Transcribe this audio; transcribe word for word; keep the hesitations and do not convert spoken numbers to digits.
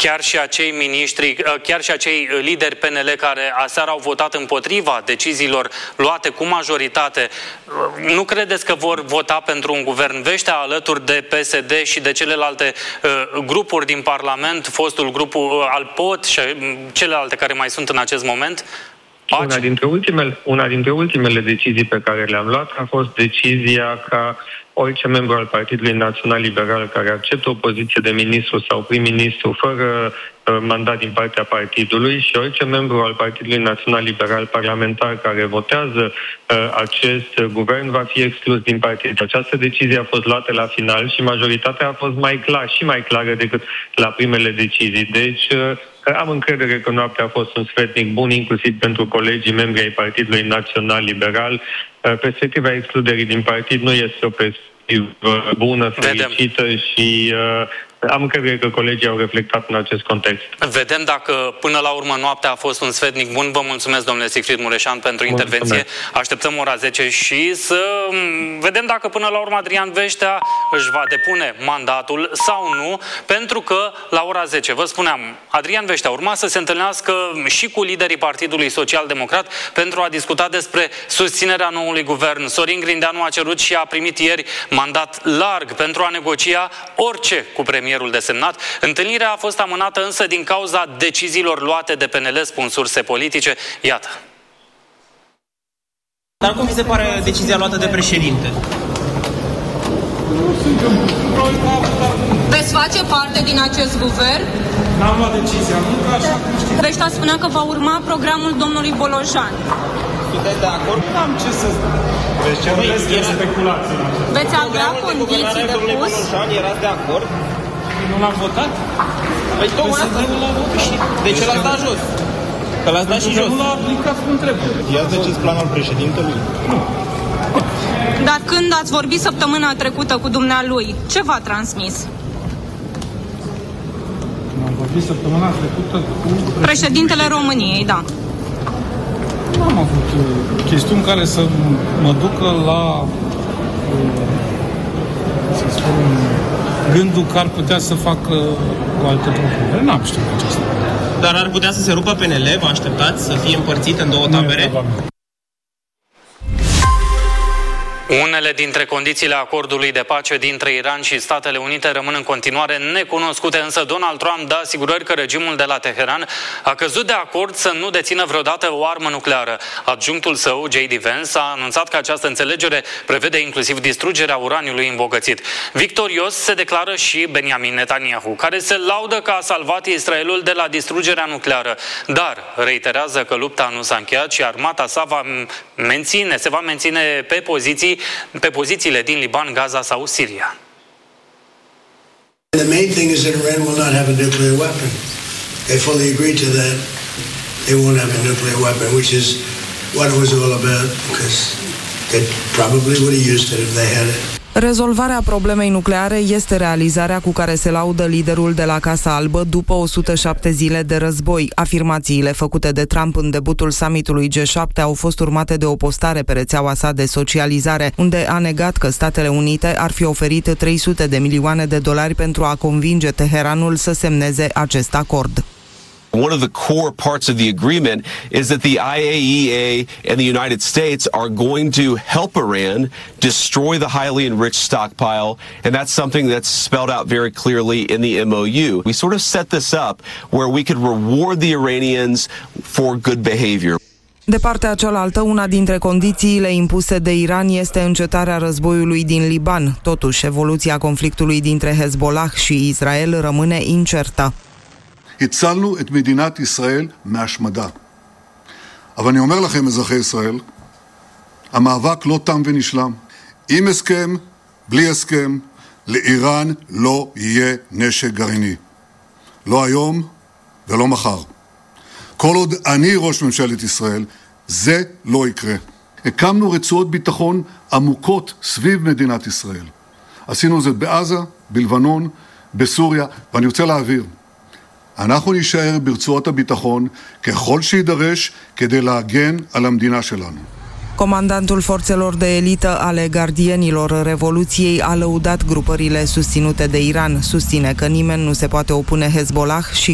chiar și acei miniștri, chiar și acei lideri P N L care aseară au votat împotriva deciziilor luate cu majoritate, nu credeți că vor vota pentru un guvern Vestea alături de P S D și de celelalte uh, grupuri din Parlament, fostul grupul uh, al P O T și celelalte care mai sunt în acest moment? Una dintre, ultimele, una dintre ultimele decizii pe care le-am luat a fost decizia ca orice membru al Partidului Național Liberal care acceptă o poziție de ministru sau prim-ministru fără uh, mandat din partea partidului și orice membru al Partidului Național Liberal parlamentar care votează uh, acest guvern va fi exclus din partid. Această decizie a fost luată la final și majoritatea a fost mai clară și mai clară decât la primele decizii. Deci uh, am încredere că noaptea a fost un sfetnic bun, inclusiv pentru colegii membri ai Partidului Național Liberal. Perspectiva excluderii din partid nu este o perspectivă bună, fericită și uh, am încredere că colegii au reflectat în acest context. Vedem dacă până la urmă noaptea a fost un sfetnic bun. Vă mulțumesc, domnule Siegfried Mureșan, pentru intervenție. Mulțumesc. Așteptăm ora zece și să vedem dacă până la urmă Adrian Vestea își va depune mandatul sau nu, pentru că la ora zece, vă spuneam, Adrian Vestea urma să se întâlnească și cu liderii Partidului Social-Democrat pentru a discuta despre susținerea noului guvern. Sorin Grindeanu a cerut și a primit ieri mandat larg pentru a negocia orice cu premierul desemnat. Întâlnirea a fost amânată însă din cauza deciziilor luate de P N L, spun surse politice. Iată. Dar cum vi se pare decizia luată de președinte? Veți face parte din acest guvern? N-am luat decizia, nu că așa cum știți. Vestea spunea că va urma programul domnului Bolojan. Sunteți de acord? Nu am ce să spun. Deci ce vreți că e speculație. Veți avea condiții de pus? Bolojan, erați de acord? Nu l-am votat? Păi tocmai asta. De ce l-ați dat jos? Că l-ați dat și jos. Nu l-a aplicat cum trebuie. I-ați decis planul președintelui? Nu. Dar când ați vorbit săptămâna trecută cu dumnealui, ce v-a transmis? Am vorbit săptămâna trecută cu președintele României, da. Nu am avut chestiuni care să mă ducă la să spun gândul că ar putea să facă o altă propunere. N-am știut aceasta. Dar ar putea să se rupă P N L? Vă așteptați să fie împărțit în două tabere? Unele dintre condițiile acordului de pace dintre Iran și Statele Unite rămân în continuare necunoscute, însă Donald Trump dă asigurări că regimul de la Teheran a căzut de acord să nu dețină vreodată o armă nucleară. Adjunctul său, J D Vance, a anunțat că această înțelegere prevede inclusiv distrugerea uraniului îmbogățit. Victorios se declară și Benjamin Netanyahu, care se laudă că a salvat Israelul de la distrugerea nucleară, dar reiterează că lupta nu s-a încheiat și armata sa va menține, se va menține pe poziții pe pozițiile din Liban, Gaza sau Siria. The main thing is that Iran will not have a nuclear weapon. They fully agree to that. They won't have a nuclear weapon, which is what it was all about, because they probably would have used it if they had it. Rezolvarea problemei nucleare este realizarea cu care se laudă liderul de la Casa Albă după o sută șapte zile de război. Afirmațiile făcute de Trump în debutul summitului G șapte au fost urmate de o postare pe rețeaua sa de socializare, unde a negat că Statele Unite ar fi oferit trei sute de milioane de dolari pentru a convinge Teheranul să semneze acest acord. One of the core parts of the agreement is that the I A E A and the United States are going to help Iran destroy the highly enriched stockpile, and that's something that's spelled out very clearly in the M O U. We sort of set this up where we could reward the Iranians for good behavior. De partea cealaltă, una dintre condițiile impuse de Iran este încetarea războiului din Liban. Totuși, evoluția conflictului dintre Hezbollah și Israel rămâne incertă. הצלנו את מדינת ישראל מהשמדה. אבל אני אומר לכם, אזרחי ישראל, המאבק לא תם ונשלם. עם הסכם, בלי הסכם, לאיראן לא יהיה נשק גרעיני. לא היום ולא מחר. כל עוד אני ראש ממשלת ישראל, זה לא יקרה. הקמנו רצועות ביטחון עמוקות סביב מדינת ישראל. עשינו זאת בעזה, בלבנון, בסוריה, ואני רוצה להעביר. אנחנו נשאר ברצועות הביטחון ככל שידרש כדי להגן על המדינה שלנו. Comandantul forțelor de elită ale gardienilor Revoluției a lăudat grupările susținute de Iran. Susține că nimeni nu se poate opune Hezbollah și